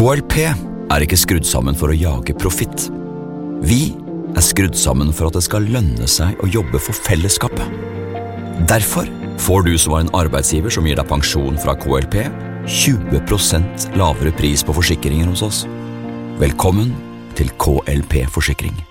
KLP ikke skrudd sammen for å jage profitt. Vi skrudd sammen for at det skal lønne seg å jobbe for fellesskapet. Derfor får du som en arbeidsgiver som gir deg pensjon fra KLP 20% lavere pris på forsikringer hos oss. Velkommen til KLP Forsikring.